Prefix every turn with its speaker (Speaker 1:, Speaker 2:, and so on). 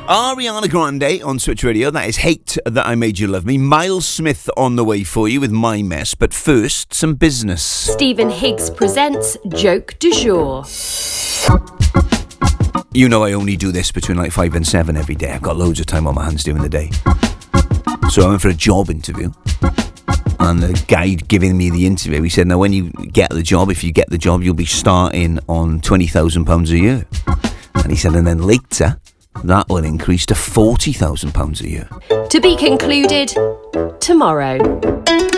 Speaker 1: Ariana Grande on Switch Radio. That is Hate That I Made You Love Me. Miles Smith on the way for you with My Mess. But first, some business.
Speaker 2: Stephen Higgs presents Joke du Jour.
Speaker 1: You know I only do this between like 5 and 7 every day. I've got loads of time on my hands during the day. So I went for a job interview. And the guy giving me the interview, he said, now when you get the job, if you get the job, you'll be starting on £20,000 a year. And he said, and then later, that will increase to £40,000 a year.
Speaker 2: To be concluded tomorrow.